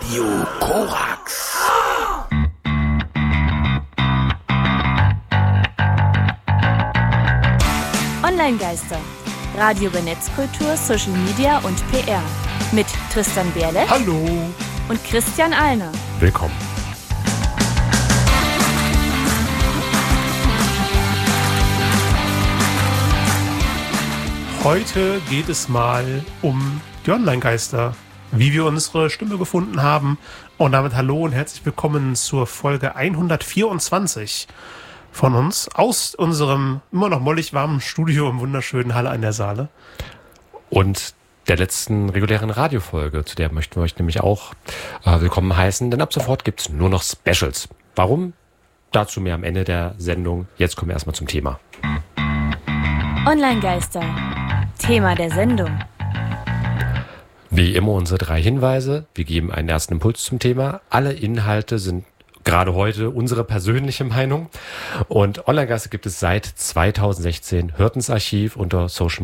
Radio Korax. Online-Geister. Radio über Netzkultur, Social Media und PR. Mit Tristan Berle. Hallo. Und Christian Alner. Willkommen. Heute geht es mal um die Online-Geister, wie wir unsere Stimme gefunden haben. Und damit hallo und herzlich willkommen zur Folge 124 von uns aus unserem immer noch mollig warmen Studio im wunderschönen Halle an der Saale. Und der letzten regulären Radiofolge, zu der möchten wir euch nämlich auch willkommen heißen, denn ab sofort gibt es nur noch Specials. Warum? Dazu mehr am Ende der Sendung. Jetzt kommen wir erstmal zum Thema. Online-Geister. Thema der Sendung. Wie immer unsere 3 Hinweise. Wir geben einen ersten Impuls zum Thema. Alle Inhalte sind gerade heute unsere persönliche Meinung. Und Online-Geister gibt es seit 2016. Hört ins Archiv unter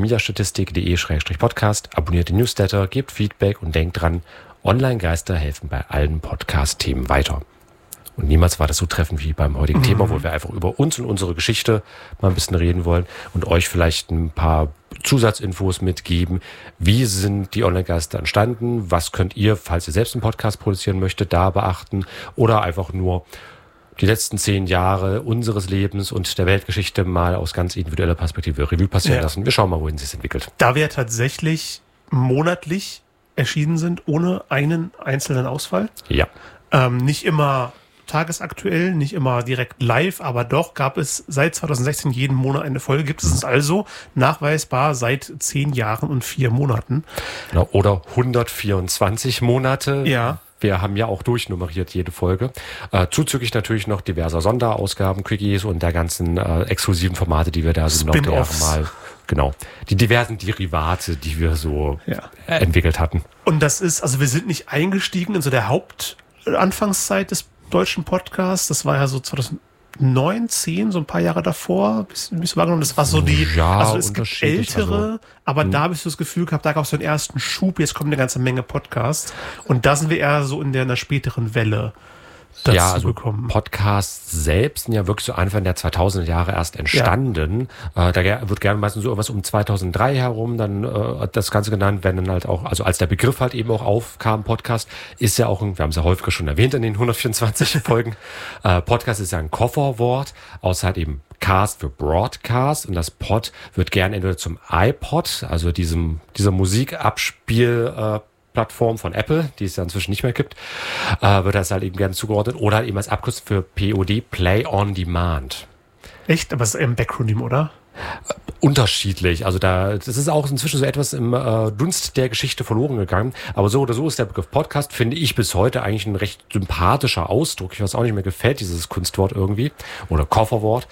socialmediastatistik.de/podcast. Abonniert den Newsletter, gebt Feedback und denkt dran, Online-Geister helfen bei allen Podcast-Themen weiter. Und niemals war das so treffend wie beim heutigen Thema, wo wir einfach über uns und unsere Geschichte mal ein bisschen reden wollen und euch vielleicht ein paar Zusatzinfos mitgeben. Wie sind die Online-Geister entstanden? Was könnt ihr, falls ihr selbst einen Podcast produzieren möchtet, da beachten? Oder einfach nur die letzten 10 Jahre unseres Lebens und der Weltgeschichte mal aus ganz individueller Perspektive Revue passieren lassen. Wir schauen mal, wohin es sich entwickelt. Da wir tatsächlich monatlich erschienen sind, ohne einen einzelnen Ausfall. Ja. Nicht immer tagesaktuell, nicht immer direkt live, aber doch gab es seit 2016 jeden Monat eine Folge. Gibt es also nachweisbar seit 10 Jahren und 4 Monaten. Genau, oder 124 Monate. Ja. Wir haben ja auch durchnummeriert jede Folge. Zuzüglich natürlich noch diverser Sonderausgaben, Quickies und der ganzen exklusiven Formate, die wir da so noch der Jahre mal, genau, die diversen Derivate, die wir so entwickelt hatten. Und das ist, also wir sind nicht eingestiegen in so der Hauptanfangszeit des deutschen Podcast, das war ja so 2009, 10, so ein paar Jahre davor, bisschen wahrgenommen. Das war so die, also es gibt ältere, aber da habe ich so das Gefühl gehabt, da gab es so einen ersten Schub, jetzt kommt eine ganze Menge Podcasts und da sind wir eher so in einer späteren Welle dazu gekommen. Podcasts selbst sind ja wirklich so Anfang der 2000er Jahre erst entstanden. Da wird gerne meistens so irgendwas um 2003 herum dann das Ganze genannt, wenn dann halt auch, also als der Begriff halt eben auch aufkam, Podcast, ist ja auch, wir haben es ja häufiger schon erwähnt in den 124 Folgen, Podcast ist ja ein Kofferwort, außer halt eben Cast für Broadcast und das Pod wird gerne entweder zum iPod, also dieser Musikabspiel Plattform von Apple, die es ja inzwischen nicht mehr gibt, wird das halt eben gerne zugeordnet oder halt eben als Abkürzung für POD, Play on Demand. Echt? Aber es ist ein Backronym, oder? Unterschiedlich. Also das ist auch inzwischen so etwas im Dunst der Geschichte verloren gegangen. Aber so oder so ist der Begriff Podcast, finde ich, bis heute eigentlich ein recht sympathischer Ausdruck. Ich weiß auch nicht mehr, gefällt dieses Kunstwort irgendwie oder Kofferwort.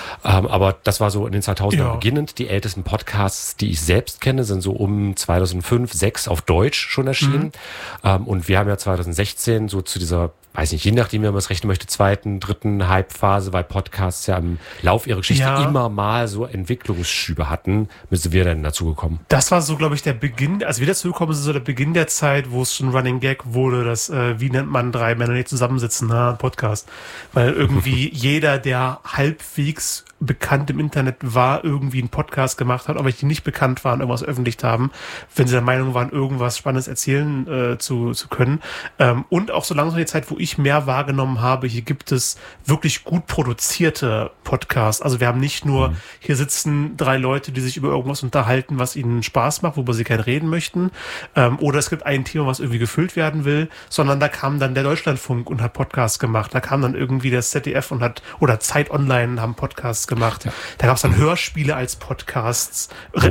Aber das war so in den 2000ern beginnend. Die ältesten Podcasts, die ich selbst kenne, sind so um 2005, 2006 auf Deutsch schon erschienen. Und wir haben ja 2016 so zu dieser, weiß nicht, je nachdem, wie man es rechnen möchte, 2., 3. Hype-Phase, weil Podcasts ja im Lauf ihrer Geschichte immer mal so Entwicklungsschübe hatten, müssen wir dann dazugekommen. Das war so, glaube ich, der Beginn, als wir dazugekommen sind, so der Beginn der Zeit, wo es schon Running Gag wurde, dass, wie nennt man 3 Männer, die zusammensitzen, Podcast. Weil irgendwie jeder, der halbwegs bekannt im Internet war, irgendwie einen Podcast gemacht hat, aber die nicht bekannt waren, irgendwas veröffentlicht haben, wenn sie der Meinung waren, irgendwas Spannendes erzählen zu können. Und auch so langsam die Zeit, wo ich mehr wahrgenommen habe, hier gibt es wirklich gut produzierte Podcasts. Also wir haben nicht nur, hier sitzen 3 Leute, die sich über irgendwas unterhalten, was ihnen Spaß macht, worüber sie gerne reden möchten. Oder es gibt ein Thema, was irgendwie gefüllt werden will, sondern da kam dann der Deutschlandfunk und hat Podcasts gemacht. Da kam dann irgendwie das ZDF und oder Zeit Online haben Podcasts gemacht. Ja. Da gab es dann Hörspiele als Podcasts,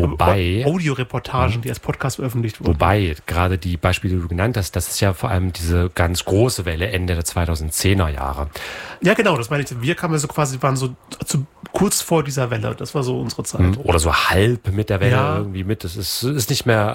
Audioreportagen, die als Podcast veröffentlicht wurden. Wobei, gerade die Beispiele, die du genannt hast, das ist ja vor allem diese ganz große Welle Ende der 2010er Jahre. Ja, genau, das meine ich. Wir kamen so quasi, waren so kurz vor dieser Welle. Das war so unsere Zeit. Oder so halb mit der Welle irgendwie mit. Das ist nicht mehr, also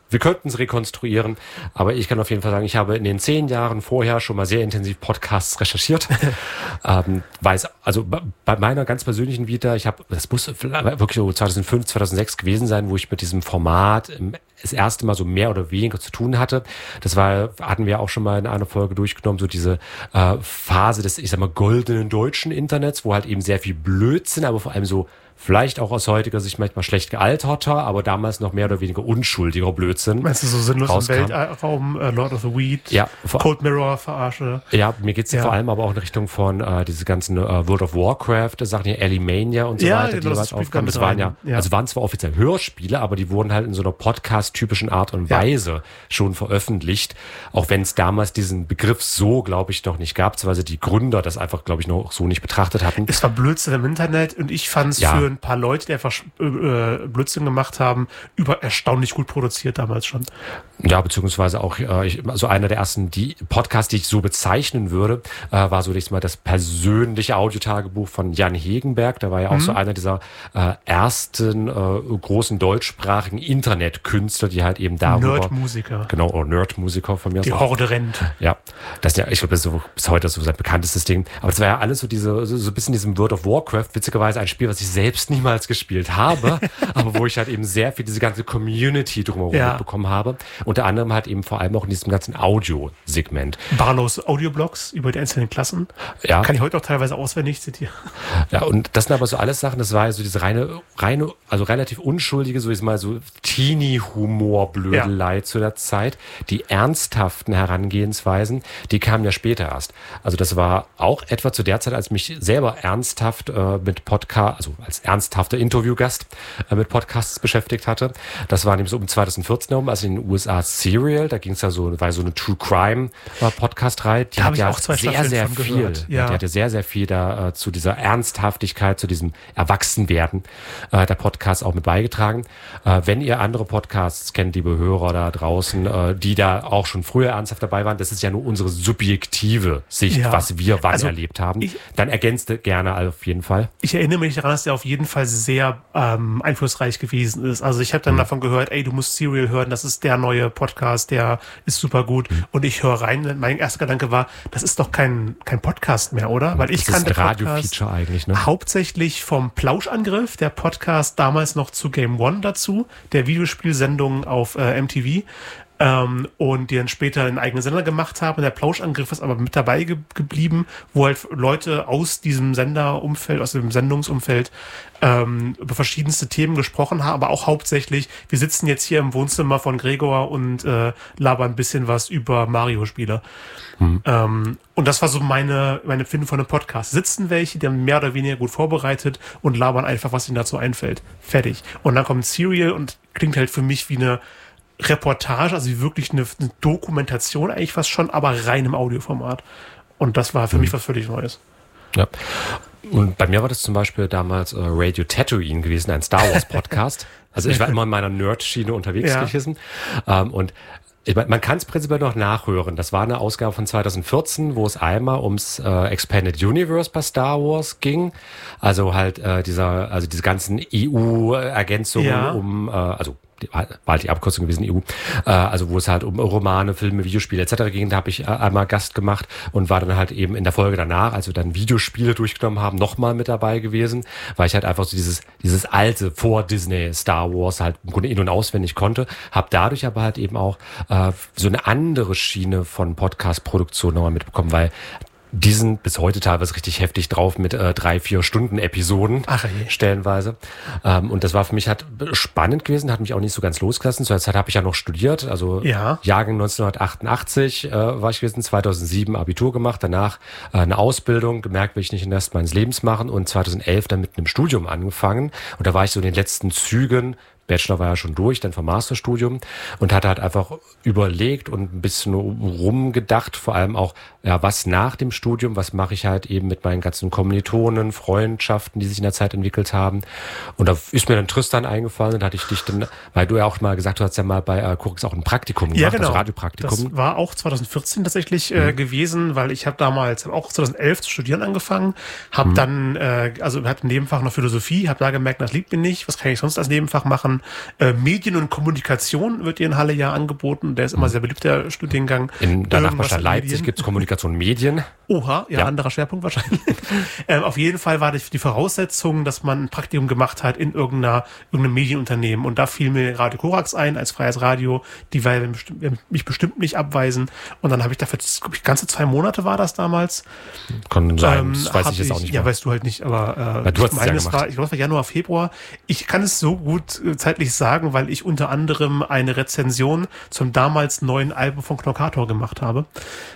wir könnten es rekonstruieren, aber ich kann auf jeden Fall sagen, ich habe in den 10 Jahren vorher schon mal sehr intensiv Podcasts recherchiert. Weiß, also bei meiner ganz persönlichen Vita, das muss wirklich so 2005, 2006 gewesen sein, wo ich mit diesem Format das erste Mal so mehr oder weniger zu tun hatte. Hatten wir auch schon mal in einer Folge durchgenommen, so diese Phase des, ich sag mal, goldenen deutschen Internets, wo halt eben sehr viel Blödsinn, aber vor allem so vielleicht auch aus heutiger Sicht manchmal schlecht gealterter, aber damals noch mehr oder weniger unschuldiger Blödsinn. Meinst du so sinnlos im Weltraum, Lord of the Weed, ja, Cold Mirror Verarsche? Ja, mir geht's vor allem aber auch in Richtung von diese ganzen World of Warcraft, Sachen hier, Alimania und so weiter, die jeweils aufkamen. Das waren zwar offiziell Hörspiele, aber die wurden halt in so einer Podcast-typischen Art und Weise schon veröffentlicht, auch wenn es damals diesen Begriff so, glaube ich, noch nicht gab, beziehungsweise die Gründer das einfach, glaube ich, noch so nicht betrachtet hatten. Es war Blödsinn im Internet und ich fand es für ein paar Leute, die einfach Blödsinn gemacht haben, erstaunlich gut produziert damals schon. Ja, beziehungsweise auch also einer der ersten Podcasts, die ich so bezeichnen würde, war so das persönliche Audiotagebuch von Jan Hegenberg. Der war ja auch so einer dieser ersten großen deutschsprachigen Internetkünstler, die halt eben darüber... Nerdmusiker. Genau, oder Nerdmusiker von mir. Die Horde rennt. Ja, ich glaube, das ist so bis heute so sein bekanntestes Ding. Aber es war ja alles so ein bisschen diesem World of Warcraft, witzigerweise ein Spiel, was ich selbst niemals gespielt habe, aber wo ich halt eben sehr viel diese ganze Community drumherum mitbekommen habe. Unter anderem halt eben vor allem auch in diesem ganzen Audiosegment. Barlows Audioblogs über die einzelnen Klassen. Ja. Kann ich heute auch teilweise auswendig zitieren. Ja, und das sind aber so alles Sachen, das war ja so diese reine, also relativ unschuldige, so Teenie-Humor-Blödelei zu der Zeit. Die ernsthaften Herangehensweisen, die kamen ja später erst. Also das war auch etwa zu der Zeit, als mich selber ernsthaft mit Podcast, also als ernsthafter Interviewgast mit Podcasts beschäftigt hatte. Das war nämlich so um 2014 herum, also in den USA Serial, da ging es ja war so eine True Crime Podcast-Reihe. Die hat ja sehr viel, die hatte sehr, sehr viel da zu dieser Ernsthaftigkeit, zu diesem Erwachsenwerden der Podcasts auch mit beigetragen. Wenn ihr andere Podcasts kennt, liebe Hörer da draußen, die da auch schon früher ernsthaft dabei waren, das ist ja nur unsere subjektive Sicht, was wir erlebt haben. Dann ergänzt gerne auf jeden Fall. Ich erinnere mich daran, dass der auf jeden Fall sehr einflussreich gewesen ist. Also ich habe dann davon gehört, du musst Serial hören, das ist der neue Podcast, der ist super gut. Und ich höre rein, mein erster Gedanke war, das ist doch kein Podcast mehr, oder? Weil ich kannte ein Radio-Feature eigentlich, ne? Hauptsächlich vom Plauschangriff, der Podcast damals noch zu Game One dazu, der Videospielsendung auf MTV. Und die dann später einen eigenen Sender gemacht haben. Der Plauschangriff ist aber mit dabei geblieben, wo halt Leute aus diesem Senderumfeld, aus dem Sendungsumfeld über verschiedenste Themen gesprochen haben, aber auch hauptsächlich, wir sitzen jetzt hier im Wohnzimmer von Gregor und labern ein bisschen was über Mario-Spiele. Und das war so meine Empfindung von einem Podcast. Sitzen welche, die haben mehr oder weniger gut vorbereitet und labern einfach, was ihnen dazu einfällt. Fertig. Und dann kommt Serial und klingt halt für mich wie eine Reportage, also wie wirklich eine Dokumentation eigentlich fast schon, aber rein im Audioformat. Und das war für mich was völlig Neues. Ja. Und bei mir war das zum Beispiel damals Radio Tatooine gewesen, ein Star Wars Podcast. Also ich war immer in meiner Nerd-Schiene unterwegs gewesen. Und man kann es prinzipiell noch nachhören. Das war eine Ausgabe von 2014, wo es einmal ums Expanded Universe bei Star Wars ging. Also halt diese ganzen EU-Ergänzungen war halt die Abkürzung gewesen, EU, also wo es halt um Romane, Filme, Videospiele etc. ging, da habe ich einmal Gast gemacht und war dann halt eben in der Folge danach, als wir dann Videospiele durchgenommen haben, nochmal mit dabei gewesen, weil ich halt einfach so dieses alte vor Disney Star Wars halt im Grunde in- und auswendig konnte, habe dadurch aber halt eben auch so eine andere Schiene von Podcast-Produktion nochmal mitbekommen, weil die sind bis heute teilweise richtig heftig drauf mit 3-4 Stunden Episoden stellenweise. Und das war für mich halt spannend gewesen, hat mich auch nicht so ganz losgelassen. Zu der Zeit habe ich ja noch studiert, also Jahrgang 1988 war ich gewesen, 2007 Abitur gemacht, danach eine Ausbildung, gemerkt, will ich nicht den Rest meines Lebens machen und 2011 dann mit einem Studium angefangen. Und da war ich so in den letzten Zügen. Bachelor war ja schon durch, dann vom Masterstudium und hatte halt einfach überlegt und ein bisschen rumgedacht, vor allem auch, was nach dem Studium, was mache ich halt eben mit meinen ganzen Kommilitonen, Freundschaften, die sich in der Zeit entwickelt haben. Und da ist mir dann Tristan eingefallen und hatte ich dich dann, weil du ja auch mal gesagt hast, ja mal bei Kurix auch ein Praktikum gemacht, genau. Also Radiopraktikum. Das war auch 2014 tatsächlich gewesen, weil ich habe damals auch 2011 zu studieren angefangen, habe dann, hatte ein Nebenfach noch Philosophie, habe da gemerkt, das liegt mir nicht, was kann ich sonst als Nebenfach machen? machen. Medien und Kommunikation wird hier in Halle ja angeboten. Der ist immer sehr beliebt, der Studiengang. In der Nachbarstadt Leipzig gibt es Kommunikation und Medien. Oha, ja, anderer Schwerpunkt wahrscheinlich. Auf jeden Fall war die Voraussetzung, dass man ein Praktikum gemacht hat in irgendeinem Medienunternehmen. Und da fiel mir Radio Korax ein, als freies Radio. Die werden mich bestimmt nicht abweisen. Und dann habe ich dafür, glaube ich, ganze 2 Monate war das damals. Kann sein, das weiß ich jetzt auch nicht mehr. Ja, weißt du halt nicht, aber du hast es ja gemacht. Ich glaube, es war Januar, Februar. Ich kann es so gut zeitlich sagen, weil ich unter anderem eine Rezension zum damals neuen Album von Knockator gemacht habe.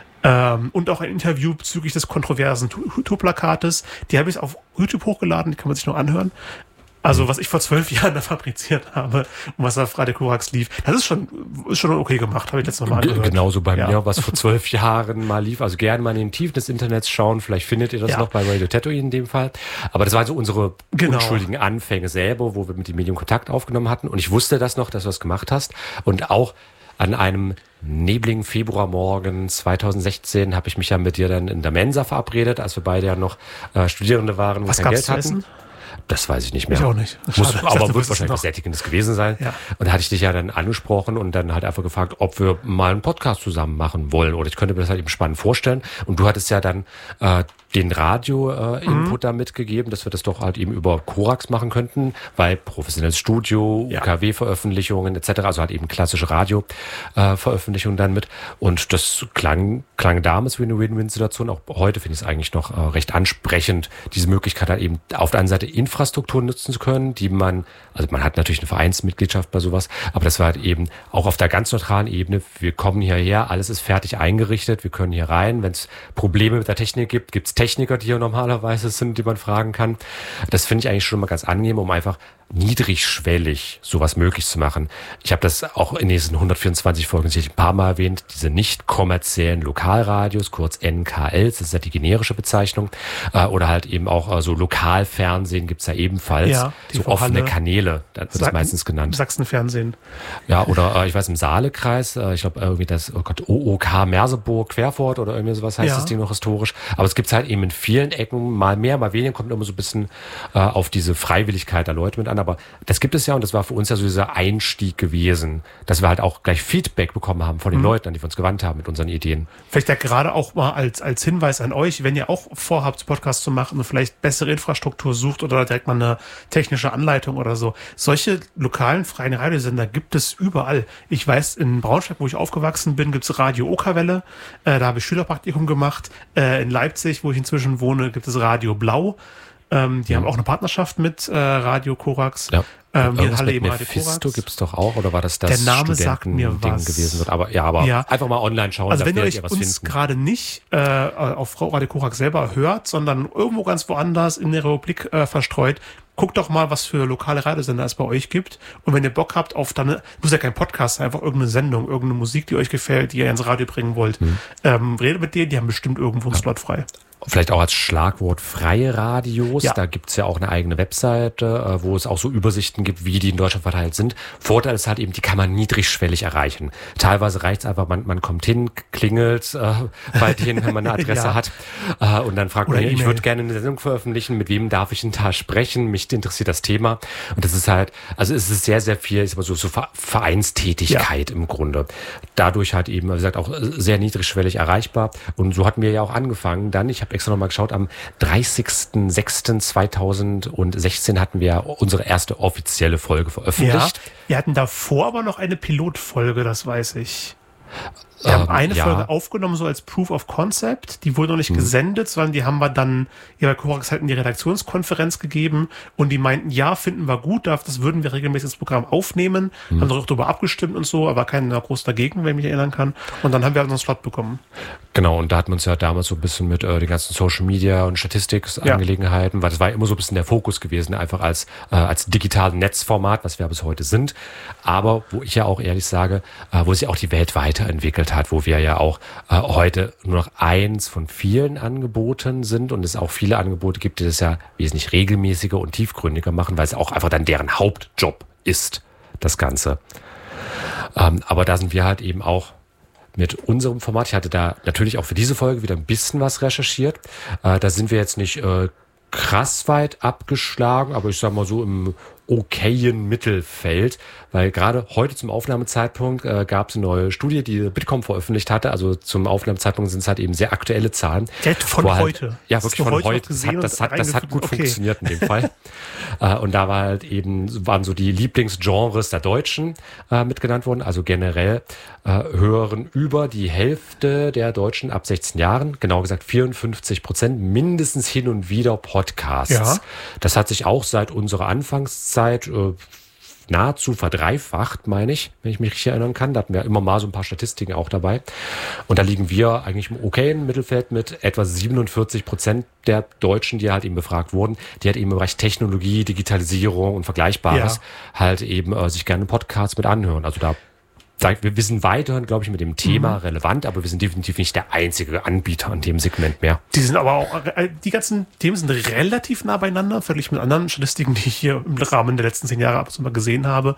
Und auch ein Interview bezüglich des kontroversen Tourplakates. Die habe ich auf YouTube hochgeladen, die kann man sich noch anhören. Also, was ich vor 12 Jahren da fabriziert habe und was auf Radio Korax lief, das ist schon okay gemacht, habe ich letztes Mal angehört. Genauso bei mir, was vor 12 Jahren mal lief. Also gerne mal in den Tiefen des Internets schauen, vielleicht findet ihr das noch bei Radio Tatooine in dem Fall. Aber das waren so unsere unschuldigen Anfänge selber, wo wir mit dem Medium Kontakt aufgenommen hatten. Und ich wusste das noch, dass du das gemacht hast. Und auch an einem nebligen Februarmorgen 2016 habe ich mich ja mit dir dann in der Mensa verabredet, als wir beide ja noch Studierende waren, wo wir kein Geld hatten. Essen? Das weiß ich nicht mehr. Ich auch nicht. Aber wird wahrscheinlich was Sättigendes gewesen sein. Ja. Und da hatte ich dich ja dann angesprochen und dann halt einfach gefragt, ob wir mal einen Podcast zusammen machen wollen. Oder ich könnte mir das halt eben spannend vorstellen. Und du hattest ja dann den Radio-Input da mitgegeben, dass wir das doch halt eben über Korax machen könnten, weil professionelles Studio, UKW-Veröffentlichungen etc., also halt eben klassische Radio-Veröffentlichungen dann mit. Und das klang damals wie eine Win-Win-Situation. Auch heute finde ich es eigentlich noch recht ansprechend, diese Möglichkeit halt eben auf der einen Seite Infrastruktur nutzen zu können, die man hat natürlich eine Vereinsmitgliedschaft bei sowas, aber das war halt eben auch auf der ganz neutralen Ebene. Wir kommen hierher, alles ist fertig eingerichtet, wir können hier rein. Wenn es Probleme mit der Technik gibt, gibt es Techniker, die hier normalerweise sind, die man fragen kann. Das finde ich eigentlich schon mal ganz angenehm, um einfach niedrigschwellig sowas möglich zu machen. Ich habe das auch in diesen 124 Folgen sicherlich ein paar Mal erwähnt, diese nicht kommerziellen Lokalradios, kurz NKL, das ist ja die generische Bezeichnung, oder halt eben auch so Lokalfernsehen gibt's ja ebenfalls, so offene Kanäle, das wird das meistens genannt. Sachsenfernsehen. Ja, oder ich weiß im Saalekreis, ich glaube irgendwie das OOK Merseburg, Querfurt oder irgendwie sowas heißt das Ding noch historisch, aber es gibt's halt eben in vielen Ecken, mal mehr, mal weniger, kommt immer so ein bisschen auf diese Freiwilligkeit der Leute mit an. Aber das gibt es ja und das war für uns ja so dieser Einstieg gewesen, dass wir halt auch gleich Feedback bekommen haben von den Leuten, an die wir uns gewandt haben mit unseren Ideen. Vielleicht ja gerade auch mal als Hinweis an euch, wenn ihr auch vorhabt, Podcast zu machen und vielleicht bessere Infrastruktur sucht oder direkt mal eine technische Anleitung oder so. Solche lokalen freien Radiosender gibt es überall. Ich weiß, in Braunschweig, wo ich aufgewachsen bin, gibt es Radio Okerwelle. Da habe ich Schülerpraktikum gemacht. In Leipzig, wo ich inzwischen wohne, gibt es Radio Blau. Die haben auch eine Partnerschaft mit Radio Korax. Ja. Hier in Halle eben Radio Korax. Gibt's doch auch, oder war das der Name sagt mir was gewesen wird? Aber einfach mal online schauen. Also wenn ihr euch uns gerade nicht auf Radio Korax selber hört, sondern irgendwo ganz woanders in der Republik verstreut, guckt doch mal, was für lokale Radiosender es bei euch gibt. Und wenn ihr Bock habt auf dann, muss ja kein Podcast, einfach irgendeine Sendung, irgendeine Musik, die euch gefällt, die ihr ins Radio bringen wollt, redet mit denen, die haben bestimmt irgendwo einen Slot frei. Vielleicht auch als Schlagwort freie Radios. Ja. Da gibt's ja auch eine eigene Webseite, wo es auch so Übersichten gibt, wie die in Deutschland verteilt sind. Vorteil ist halt eben, die kann man niedrigschwellig erreichen. Teilweise reicht's einfach, man kommt hin, klingelt bei denen, wenn man eine Adresse hat. Und dann fragt man, ich würde gerne eine Sendung veröffentlichen, mit wem darf ich denn da sprechen? Mich interessiert das Thema. Und das ist halt, also es ist sehr, sehr viel, ich sag mal so Vereinstätigkeit im Grunde. Dadurch halt eben, wie gesagt, auch sehr niedrigschwellig erreichbar. Und so hatten wir ja auch angefangen. Dann, ich habe extra nochmal geschaut, am 30.06.2016 hatten wir unsere erste offizielle Folge veröffentlicht. Ja, wir hatten davor aber noch eine Pilotfolge, das weiß ich. Wir haben eine Folge aufgenommen, so als Proof of Concept. Die wurde noch nicht gesendet, sondern die haben wir dann bei Korax halt in die Redaktionskonferenz gegeben und die meinten, ja, finden wir gut, das würden wir regelmäßig ins Programm aufnehmen. Haben doch auch darüber abgestimmt und so, aber keiner groß dagegen, wenn ich mich erinnern kann. Und dann haben wir halt unseren Slot bekommen. Genau, und da hatten wir uns ja damals so ein bisschen mit den ganzen Social Media und Statistikangelegenheiten, weil das war immer so ein bisschen der Fokus gewesen, einfach als digitales Netzformat, was wir bis heute sind. Aber wo ich ja auch ehrlich sage, wo sich auch die Welt weiterentwickelt hat, wo wir ja auch heute nur noch eins von vielen Angeboten sind und es auch viele Angebote gibt, die das ja wesentlich regelmäßiger und tiefgründiger machen, weil es auch einfach dann deren Hauptjob ist, das Ganze. Aber da sind wir halt eben auch mit unserem Format. Ich hatte da natürlich auch für diese Folge wieder ein bisschen was recherchiert. Da sind wir jetzt nicht krass weit abgeschlagen, aber ich sag mal so im okayen Mittelfeld, weil gerade heute zum Aufnahmezeitpunkt gab es eine neue Studie, die Bitkom veröffentlicht hatte. Also zum Aufnahmezeitpunkt sind es halt eben sehr aktuelle Zahlen. Von heute? Ja, wirklich von heute. Das hat gut funktioniert in dem Fall. Und da waren so die Lieblingsgenres der Deutschen mitgenannt worden. Also generell hören über die Hälfte der Deutschen ab 16 Jahren, genau gesagt 54%, mindestens hin und wieder Podcasts. Ja. Das hat sich auch seit unserer Anfangszeit nahezu verdreifacht, meine ich, wenn ich mich richtig erinnern kann. Da hatten wir immer mal so ein paar Statistiken auch dabei. Und da liegen wir eigentlich im okayen Mittelfeld mit etwa 47% der Deutschen, die halt eben befragt wurden, die halt eben im Bereich Technologie, Digitalisierung und Vergleichbares halt eben sich gerne Podcasts mit anhören. Also wir sind weiterhin, glaube ich, mit dem Thema relevant, aber wir sind definitiv nicht der einzige Anbieter in dem Segment mehr. Die sind aber auch, die ganzen Themen sind relativ nah beieinander, verglichen mit anderen Statistiken, die ich hier im Rahmen der letzten 10 Jahre ab und zu mal gesehen habe.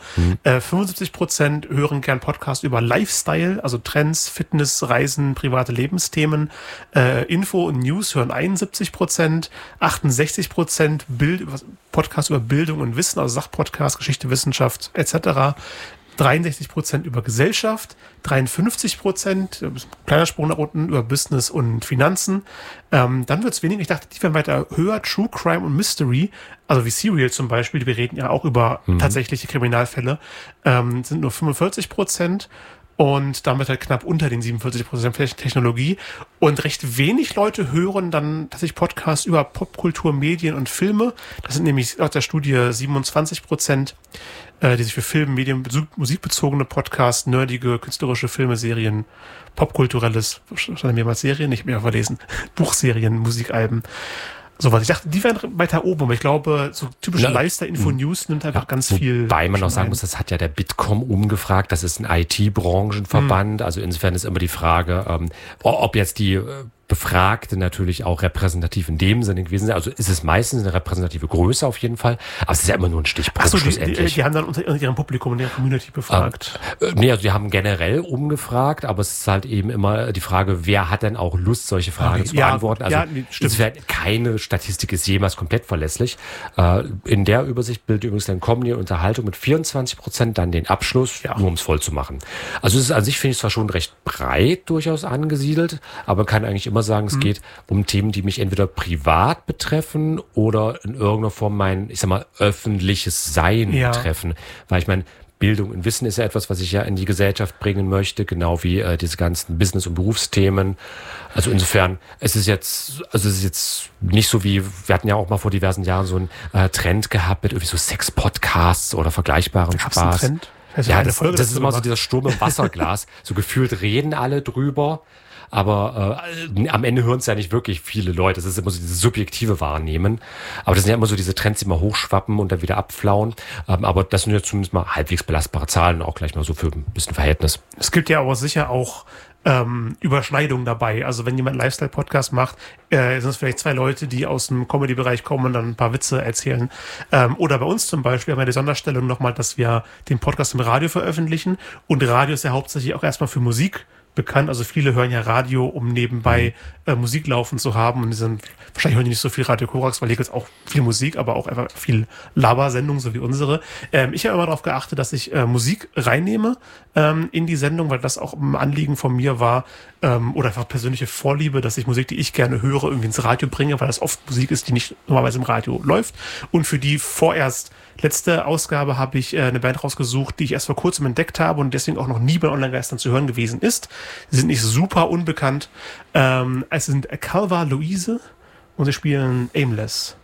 75% hören gern Podcast über Lifestyle, also Trends, Fitness, Reisen, private Lebensthemen. Info und News hören 71%, 68% Podcast über Bildung und Wissen, also Sachpodcast, Geschichte, Wissenschaft etc., 63% über Gesellschaft, 53%, kleiner Sprung nach unten, über Business und Finanzen. Dann wird es weniger, ich dachte, die werden weiter höher, True Crime und Mystery, also wie Serial zum Beispiel, wir reden ja auch über tatsächliche Kriminalfälle, sind nur 45%. Und damit halt knapp unter den 47% Technologie. Und recht wenig Leute hören dann tatsächlich Podcasts über Popkultur, Medien und Filme. Das sind nämlich laut der Studie 27%, die sich für Film, Medien, musikbezogene Podcasts, nerdige, künstlerische Filme, Serien, popkulturelles, stand mehrmals Serien, nicht mehr verlesen, Buchserien, Musikalben. Sowas. Ich dachte, die wären weiter oben, aber ich glaube, so typische Lifestyle-Info-News nimmt einfach ganz viel. Wobei man auch sagen muss, das hat ja der Bitkom umgefragt, das ist ein IT-Branchenverband, also insofern ist immer die Frage, ob jetzt die Befragte natürlich auch repräsentativ in dem Sinne gewesen sind. Also ist es meistens eine repräsentative Größe auf jeden Fall, aber es ist ja immer nur ein Stichpunkt schlussendlich. Die haben dann unter ihrem Publikum, in ihrer Community befragt. Nee, also die haben generell umgefragt, aber es ist halt eben immer die Frage, wer hat denn auch Lust, solche Fragen zu beantworten. Also insofern keine Statistik ist jemals komplett verlässlich. In der Übersicht bildet übrigens dann Comedy und Unterhaltung mit 24% dann den Abschluss, nur um es voll zu machen. Also es ist an sich, finde ich, zwar schon recht breit durchaus angesiedelt, aber man kann eigentlich immer sagen, es geht um Themen, die mich entweder privat betreffen oder in irgendeiner Form mein, ich sag mal, öffentliches Sein betreffen. Weil ich meine, Bildung und Wissen ist ja etwas, was ich ja in die Gesellschaft bringen möchte, genau wie diese ganzen Business- und Berufsthemen. Also insofern, es ist jetzt nicht so wie, wir hatten ja auch mal vor diversen Jahren so einen Trend gehabt mit irgendwie so Sex-Podcasts oder vergleichbaren Spaß. Trend? Das ist immer so dieser Sturm im Wasserglas. So gefühlt reden alle drüber. Aber am Ende hören es ja nicht wirklich viele Leute. Das ist immer so dieses subjektive Wahrnehmen. Aber das sind ja immer so diese Trends, die immer hochschwappen und dann wieder abflauen. Aber das sind ja zumindest mal halbwegs belastbare Zahlen, auch gleich mal so für ein bisschen Verhältnis. Es gibt ja aber sicher auch Überschneidungen dabei. Also wenn jemand einen Lifestyle-Podcast macht, sind es vielleicht 2 Leute, die aus dem Comedy-Bereich kommen und dann ein paar Witze erzählen. Oder bei uns zum Beispiel haben wir die Sonderstellung nochmal, dass wir den Podcast im Radio veröffentlichen. Und Radio ist ja hauptsächlich auch erstmal für Musik bekannt. Also viele hören ja Radio, um nebenbei Musik laufen zu haben. Und wahrscheinlich hören die nicht so viel Radio Korax, weil hier gibt es auch viel Musik, aber auch einfach viel Labersendungen, so wie unsere. Ich habe immer darauf geachtet, dass ich Musik reinnehme in die Sendung, weil das auch ein Anliegen von mir war, oder einfach persönliche Vorliebe, dass ich Musik, die ich gerne höre, irgendwie ins Radio bringe, weil das oft Musik ist, die nicht normalerweise im Radio läuft. Und für die vorerst letzte Ausgabe habe ich eine Band rausgesucht, die ich erst vor kurzem entdeckt habe und deswegen auch noch nie bei Online-Geistern zu hören gewesen ist. Sie sind nicht super unbekannt. Es sind Calva Louise und sie spielen Aimless.